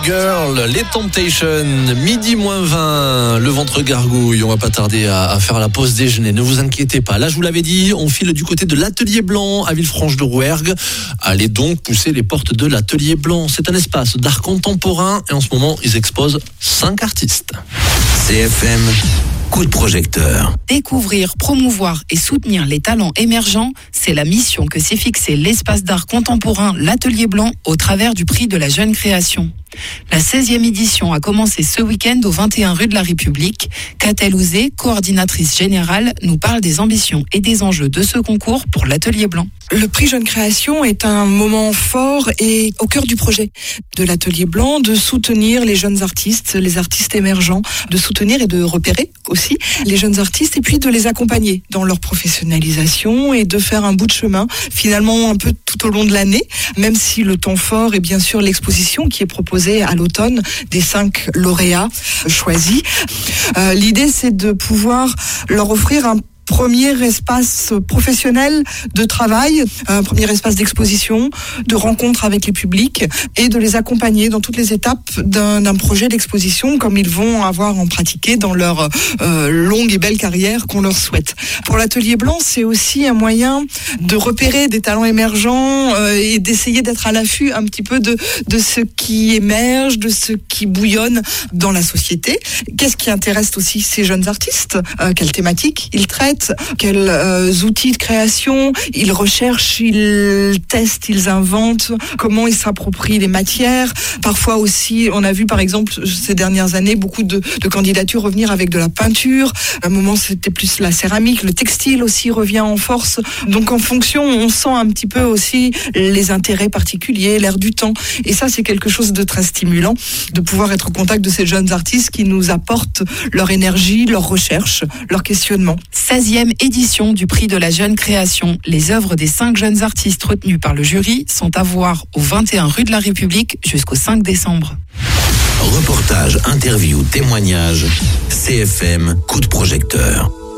Girl, les Temptations, midi moins 20, le ventre gargouille. On va pas tarder à faire la pause déjeuner. Ne vous inquiétez pas. Là, je vous l'avais dit, on file du côté de l'Atelier Blanc à Villefranche-de-Rouergue. Allez donc pousser les portes de l'Atelier Blanc. C'est un espace d'art contemporain et en ce moment, ils exposent 5 artistes. CFM, coup de projecteur. Découvrir, promouvoir et soutenir les talents émergents, c'est la mission que s'est fixée l'espace d'art contemporain L'Atelier Blanc au travers du prix de la jeune création. La 16e édition a commencé ce week-end au 21 rue de la République. Catel Ouzé, coordinatrice générale, nous parle des ambitions et des enjeux de ce concours pour l'Atelier Blanc. Le prix Jeune Création est un moment fort et au cœur du projet de l'Atelier Blanc, de soutenir les jeunes artistes, les artistes émergents, de soutenir et de repérer aussi les jeunes artistes et puis de les accompagner dans leur professionnalisation et de faire un bout de chemin finalement un peu tout au long de l'année, même si le temps fort est bien sûr l'exposition qui est proposée à l'automne des 5 lauréats choisis. L'idée, c'est de pouvoir leur offrir un premier espace professionnel de travail, un premier espace d'exposition, de rencontre avec les publics et de les accompagner dans toutes les étapes d'un projet d'exposition comme ils vont avoir en pratiqué dans leur longue et belle carrière qu'on leur souhaite. Pour l'Atelier Blanc, c'est aussi un moyen de repérer des talents émergents et d'essayer d'être à l'affût un petit peu de ce qui émerge, de ce qui bouillonne dans la société. Qu'est-ce qui intéresse aussi ces jeunes artistes ? Quelles thématiques ils traitent ? Quels outils de création ils recherchent, ils testent, ils inventent, comment ils s'approprient les matières. Parfois aussi, on a vu par exemple ces dernières années beaucoup de candidatures revenir avec de la peinture. À un moment, c'était plus la céramique, le textile aussi revient en force. Donc en fonction, on sent un petit peu aussi les intérêts particuliers, l'air du temps. Et ça, c'est quelque chose de très stimulant, de pouvoir être au contact de ces jeunes artistes qui nous apportent leur énergie, leur recherche, leur questionnement. 16e édition du prix de la jeune création. Les œuvres des 5 jeunes artistes retenus par le jury sont à voir au 21 rue de la République jusqu'au 5 décembre. Reportage, interview, témoignage. CFM, coup de projecteur.